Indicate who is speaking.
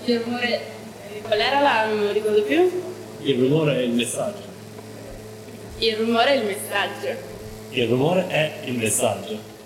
Speaker 1: Il rumore... Qual era la... non me lo ricordo più?
Speaker 2: Il rumore è il messaggio.
Speaker 1: Il rumore è il messaggio.
Speaker 2: Il rumore è il messaggio.